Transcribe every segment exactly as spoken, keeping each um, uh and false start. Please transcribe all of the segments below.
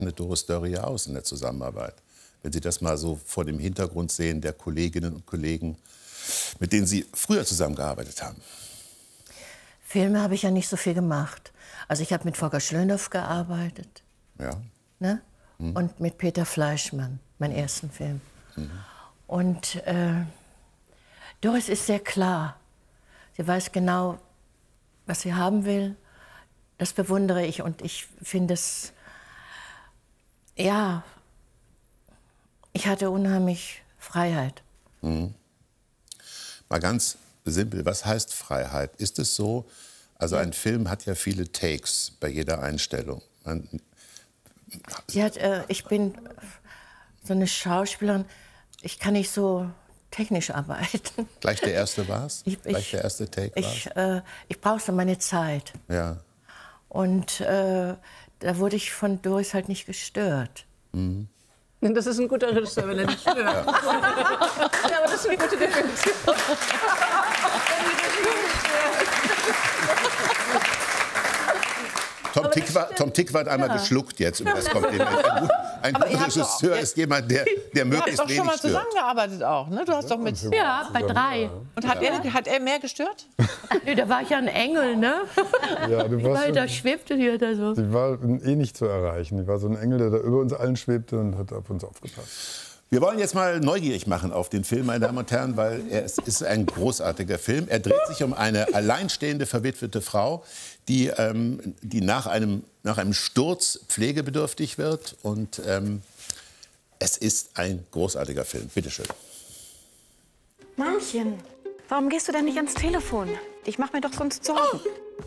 eine Doris Dörrie aus in der Zusammenarbeit? Wenn Sie das mal so vor dem Hintergrund sehen der Kolleginnen und Kollegen, mit denen Sie früher zusammengearbeitet haben. Filme habe ich ja nicht so viel gemacht. Also ich habe mit Volker Schlöndorff gearbeitet. Ja. Ne? Mhm. Und mit Peter Fleischmann, meinen ersten Film. Mhm. Und äh, Doris ist sehr klar. Sie weiß genau, was sie haben will. Das bewundere ich und ich finde es, ja, ich hatte unheimlich Freiheit. Mhm. Mal ganz simpel, was heißt Freiheit? Ist es so, also ein Film hat ja viele Takes bei jeder Einstellung. Man, Sie hat, äh, ich bin so eine Schauspielerin, ich kann nicht so technisch arbeiten. Gleich der erste war's? Ich, Gleich ich, der erste Take war's? Ich, äh, ich brauche so meine Zeit. Ja. Und äh, da wurde ich von Doris halt nicht gestört. Mhm. Das ist ein guter Regisseur, wenn er nicht stört. Ja. Ja, aber das ist eine gute Definition. Tom Tykwer, Tom Tykwer hat einmal ja. geschluckt jetzt über das Kompliment. Ein, gut, ein guter Regisseur ist jemand, der, der möglichst wenig stört. Du hast doch schon mal zusammengearbeitet auch, ne? Du hast doch mit... Ja, bei drei. Und hat, ja. er, hat er mehr gestört? Nee, da war ich ja ein Engel, ne? Ja, du warst Weil da schwebte die da so. Sie war eh nicht zu erreichen. Die war so ein Engel, der da über uns allen schwebte und hat auf uns aufgepasst. Wir wollen jetzt mal neugierig machen auf den Film, meine Damen und Herren, weil er ist, ist ein großartiger Film. Er dreht sich um eine alleinstehende, verwitwete Frau, die, ähm, die nach, einem, nach einem Sturz pflegebedürftig wird. Und ähm, es ist ein großartiger Film. Bitte schön. Mannchen, warum gehst du denn nicht ans Telefon? Ich mach mir doch sonst Sorgen.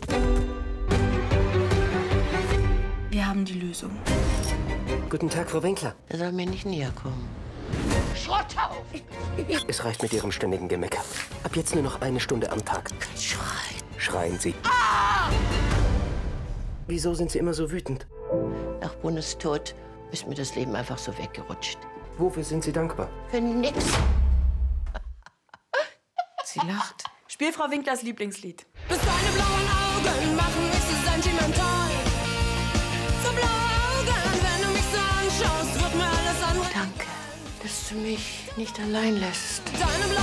Wir haben die Lösung. Guten Tag, Frau Winkler. Er soll mir nicht näher kommen. Schrotthauf! Es reicht mit Ihrem ständigen Gemecker. Ab jetzt nur noch eine Stunde am Tag. Schreien. Schreien Sie. Ah! Wieso sind Sie immer so wütend? Nach Bundes Tod ist mir das Leben einfach so weggerutscht. Wofür sind Sie dankbar? Für nix. Sie lacht. Spiel Frau Winklers Lieblingslied. Bis deine blauen Augen machen mich so sentimental. So blaue Augen, wenn du mich so anschaust, wird mir alles andere. Danke, dass du mich nicht allein lässt. Deine blauen